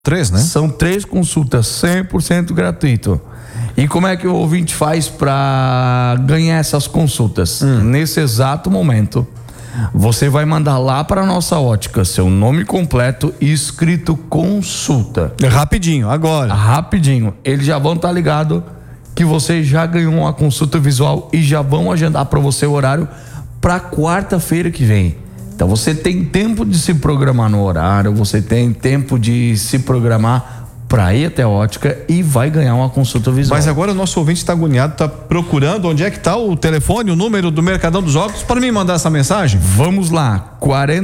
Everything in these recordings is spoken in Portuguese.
3, né? São 3 consultas 100% gratuito. E como é que o ouvinte faz para ganhar essas consultas? Nesse exato momento, você vai mandar lá para nossa ótica seu nome completo e escrito consulta. Rapidinho, agora. Rapidinho. Eles já vão estar ligados que você já ganhou uma consulta visual e já vão agendar para você o horário para quarta-feira que vem. Então você tem tempo de se programar no horário, você tem tempo de se programar para ir até a ótica e vai ganhar uma consulta visual. Mas agora o nosso ouvinte está agoniado, está procurando onde é que está o telefone, o número do Mercadão dos Óculos para me mandar essa mensagem. Vamos lá,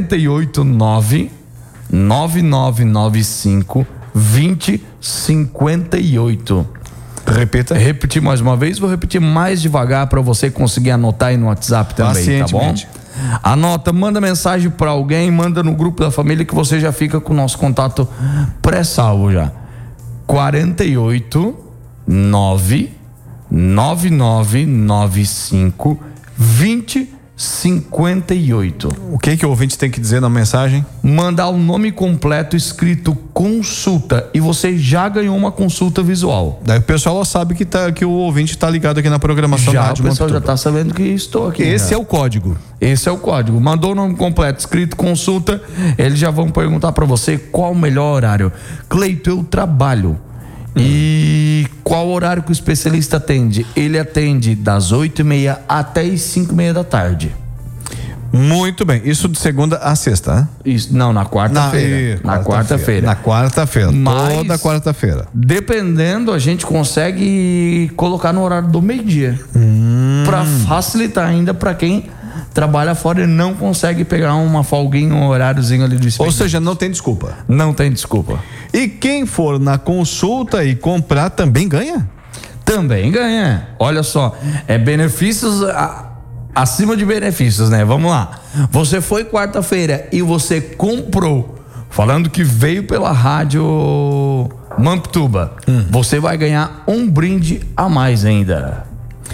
489-9995-2058. Repita. Repetir mais uma vez, vou repetir mais devagar para você conseguir anotar aí no WhatsApp também, tá bom? Anota, manda mensagem para alguém, manda no grupo da família que você já fica com o nosso contato pré-salvo já. 489-9995-2058. O que o ouvinte tem que dizer na mensagem? Mandar o nome completo escrito consulta e você já ganhou uma consulta visual. Daí o pessoal sabe que o ouvinte está ligado aqui na programação da Rádio o pessoal Mampituba. já está sabendo que estou aqui. Esse é o código. Esse é o código. Mandou o nome completo escrito consulta, eles já vão perguntar para você qual o melhor horário. Cleito, eu trabalho. E qual horário que o especialista atende? Ele atende das 8h30 até as 5h30 da tarde. Muito bem, isso de segunda a sexta, né? Isso, não, na quarta-feira. Na quarta-feira. Na quarta-feira, toda quarta-feira. Dependendo, a gente consegue colocar no horário do meio-dia. Para facilitar ainda para quem trabalha fora e não consegue pegar uma folguinha, um horáriozinho ali do expediente. Ou seja, não tem desculpa. Não tem desculpa. E quem for na consulta e comprar também ganha? Também ganha. Olha só, benefícios acima de benefícios, né? Vamos lá. Você foi quarta-feira e você comprou, falando que veio pela rádio Mampituba, você vai ganhar um brinde a mais ainda.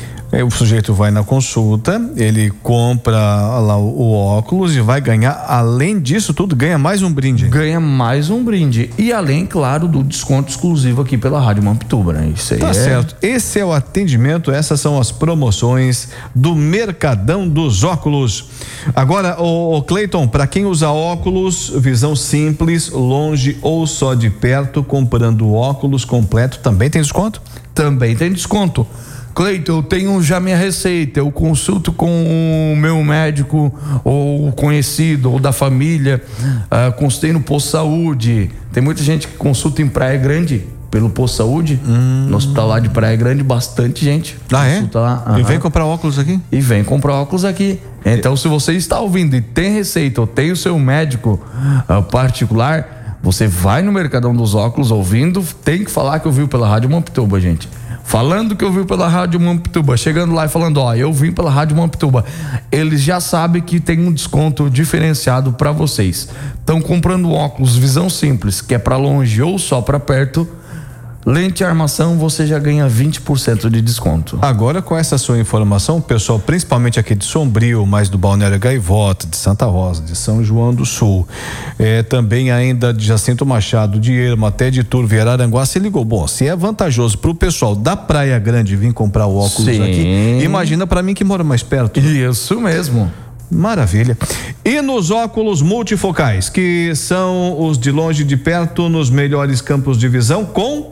O sujeito vai na consulta, ele compra lá o óculos e vai ganhar, além disso tudo, ganha mais um brinde. Ganha mais um brinde. E além, claro, do desconto exclusivo aqui pela Rádio Mampituba, né? Isso aí tá certo. Esse é o atendimento, essas são as promoções do Mercadão dos Óculos. Agora, o Cleiton, para quem usa óculos, visão simples, longe ou só de perto, comprando o óculos completo, também tem desconto? Também tem desconto. Cleiton, eu tenho já minha receita, eu consulto com o meu médico ou conhecido ou da família, consultei no Posto Saúde. Tem muita gente que consulta em Praia Grande pelo Posto Saúde, no hospital lá de Praia Grande, bastante gente. Ah, é? Lá. E vem comprar óculos aqui? E vem comprar óculos aqui. Então, se você está ouvindo e tem receita ou tem o seu médico particular, você vai no Mercadão dos Óculos ouvindo, tem que falar que ouviu pela Rádio Mampituba, gente. Falando que eu vi pela Rádio Mampituba, chegando lá e falando, eu vim pela Rádio Mampituba, eles já sabem que tem um desconto diferenciado para vocês. Estão comprando óculos visão simples, que é para longe ou só para perto, lente e armação, você já ganha 20% de desconto. Agora, com essa sua informação, o pessoal, principalmente aqui de Sombrio, mais do Balneário Gaivota, de Santa Rosa, de São João do Sul, também ainda de Jacinto Machado, de Erma, até de Turvo e Araranguá, se ligou. Bom, se é vantajoso pro pessoal da Praia Grande vir comprar o óculos aqui, imagina para mim que mora mais perto. Isso mesmo. Maravilha. E nos óculos multifocais, que são os de longe e de perto, nos melhores campos de visão, com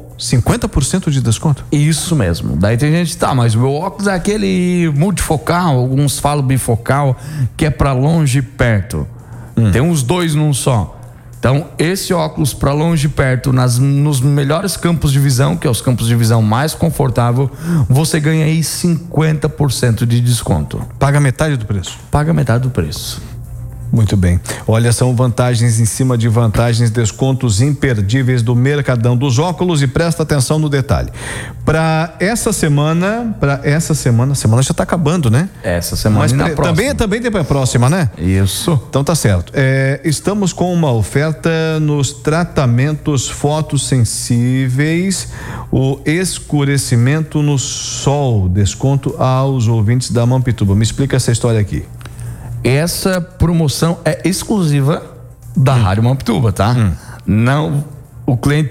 50% de desconto? Isso mesmo. Daí tem gente, mas o meu óculos é aquele multifocal, alguns falam bifocal, que é para longe e perto. Tem uns dois num só. Então, esse óculos para longe e perto, nos melhores campos de visão, que é os campos de visão mais confortável, você ganha aí 50% de desconto. Paga metade do preço? Paga metade do preço. Muito bem. Olha, são vantagens em cima de vantagens, descontos imperdíveis do Mercadão dos Óculos, e presta atenção no detalhe. Para essa semana, a semana já está acabando, né? Essa semana. Mas também tem para a próxima, né? Isso. Então tá certo. Estamos com uma oferta nos tratamentos fotossensíveis, o escurecimento no sol, desconto aos ouvintes da Mampituba. Me explica essa história aqui. Essa promoção é exclusiva da Rádio Mampituba, tá? Não, o cliente